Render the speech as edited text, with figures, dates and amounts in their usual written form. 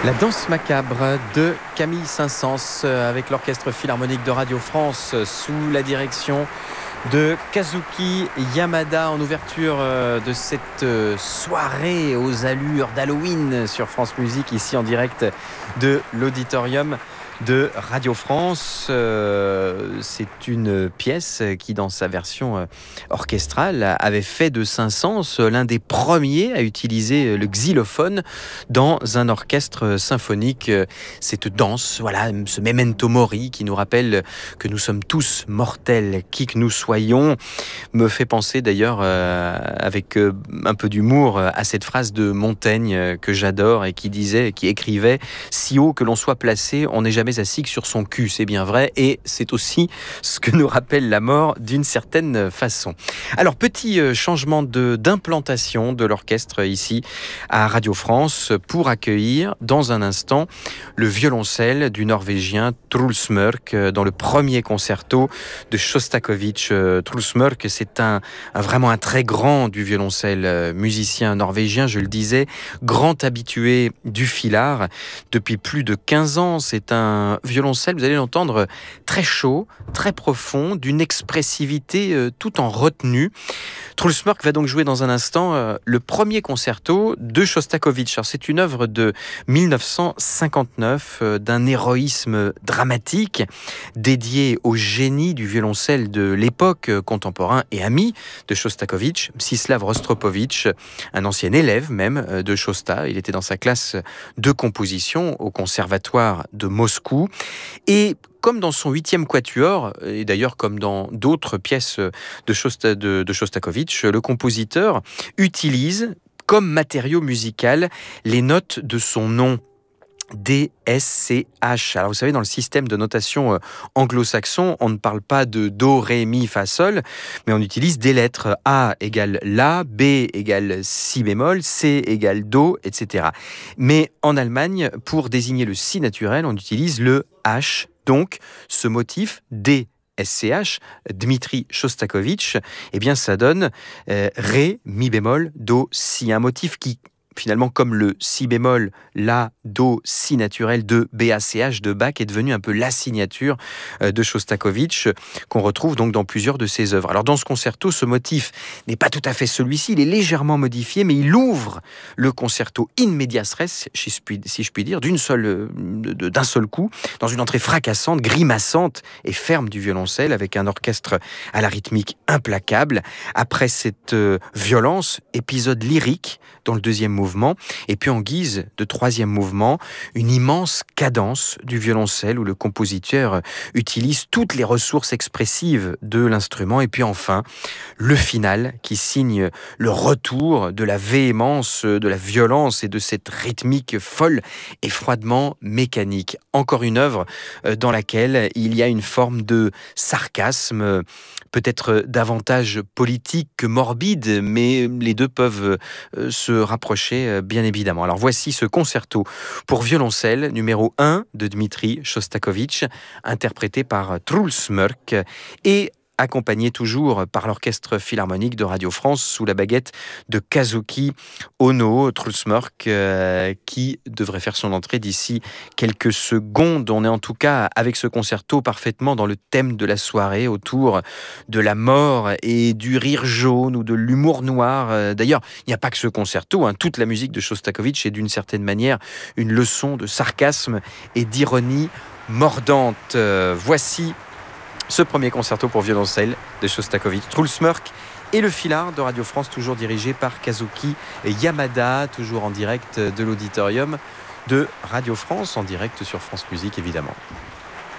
La danse macabre de Camille Saint-Saëns avec l'Orchestre Philharmonique de Radio France sous la direction de Kazuki Yamada en ouverture de cette soirée aux allures d'Halloween sur France Musique, ici en direct de l'auditorium de Radio France. C'est une pièce qui, dans sa version orchestrale, avait fait de Saint-Saëns l'un des premiers à utiliser le xylophone dans un orchestre symphonique. Cette danse, voilà, ce memento mori qui nous rappelle que nous sommes tous mortels, qui que nous soyons, me fait penser d'ailleurs avec un peu d'humour à cette phrase de Montaigne que j'adore et qui écrivait « Si haut que l'on soit placé, on n'est jamais assis que sur son cul ». C'est bien vrai, et c'est aussi ce que nous rappelle la mort d'une certaine façon. Alors, petit changement d'implantation de l'orchestre ici à Radio France pour accueillir dans un instant le violoncelle du Norvégien Truls Mørk dans le premier concerto de Shostakovich. Truls Mørk, c'est vraiment un très grand du violoncelle, musicien norvégien, je le disais, grand habitué du filard depuis plus de 15 ans. C'est un violoncelle, vous allez l'entendre, très chaud, très profond, d'une expressivité tout en retenue. Truls Mørk va donc jouer dans un instant le premier concerto de Shostakovich. Alors, c'est une œuvre de 1959 d'un héroïsme dramatique dédié au génie du violoncelle de l'époque, contemporain et ami de Shostakovich, Mstislav Rostropovich, un ancien élève même de Shosta. Il était dans sa classe de composition au conservatoire de Moscou. Et comme dans son 8e quatuor, et d'ailleurs comme dans d'autres pièces de Shostakovich, le compositeur utilise comme matériau musical les notes de son nom. D-S-C-H. Alors vous savez, dans le système de notation anglo-saxon, on ne parle pas de Do, Ré, Mi, Fa, Sol, mais on utilise des lettres. A égale La, B égale Si bémol, C égale Do, etc. Mais en Allemagne, pour désigner le Si naturel, on utilise le H. Donc, ce motif D, SCH, Dmitri Shostakovich, eh bien ça donne Ré, Mi bémol, Do, Si. Un motif qui, finalement, comme le Si bémol, La, Do, Si naturel de BACH de Bach, est devenu un peu la signature de Shostakovich, qu'on retrouve donc dans plusieurs de ses œuvres. Alors dans ce concerto, ce motif n'est pas tout à fait celui-ci, il est légèrement modifié, mais il ouvre le concerto in medias res, si je puis dire, d'un seul coup, dans une entrée fracassante, grimaçante et ferme du violoncelle, avec un orchestre à la rythmique implacable. Après cette violence, épisode lyrique dans le deuxième mouvement, et puis en guise de troisième mouvement, une immense cadence du violoncelle où le compositeur utilise toutes les ressources expressives de l'instrument, et puis enfin le final qui signe le retour de la véhémence, de la violence et de cette rythmique folle et froidement mécanique. Encore une œuvre dans laquelle il y a une forme de sarcasme, peut-être davantage politique que morbide, mais les deux peuvent se rapprocher bien évidemment. Alors voici ce concerto pour violoncelle numéro 1 de Dmitri Shostakovich, interprété par Truls Mørk et accompagné toujours par l'Orchestre Philharmonique de Radio France sous la baguette de Kazuki Ono. Truls Mørk qui devrait faire son entrée d'ici quelques secondes. On est en tout cas avec ce concerto parfaitement dans le thème de la soirée, autour de la mort et du rire jaune ou de l'humour noir. D'ailleurs, il n'y a pas que ce concerto, toute la musique de Shostakovich est d'une certaine manière une leçon de sarcasme et d'ironie mordante. Voici ce premier concerto pour violoncelle de Shostakovich, Truls Mørk et le filard de Radio France, toujours dirigé par Kazuki Yamada, toujours en direct de l'auditorium de Radio France, en direct sur France Musique évidemment.